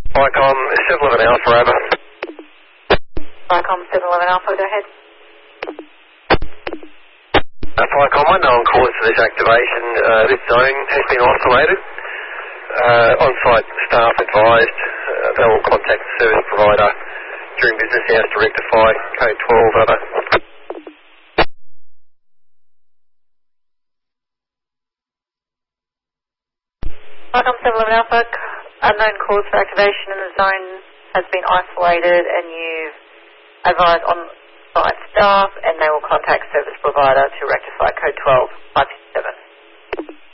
Vicom 711 Alpha, over. Vicom 711 Alpha, go ahead. Vicom, unknown cause for this activation. This zone has been isolated. On-site staff advised they will contact the service provider during business hours to rectify code 12, over. Vicom 711 Alpha, unknown cause for activation in the zone has been isolated and you've advised on-site staff and they will contact service provider to rectify code 12, 557.